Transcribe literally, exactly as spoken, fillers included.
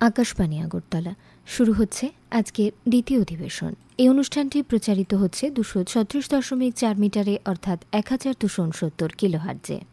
আকাশবাণী আগরতলা শুরু হচ্ছে আজকে দ্বিতীয় অধিবেশন। এই অনুষ্ঠানটি প্রচারিত হচ্ছে দুশো ছত্রিশ দশমিক চার মিটারে অর্থাৎ এক হাজার দুশো উনসত্তর কিলোহার্টজে।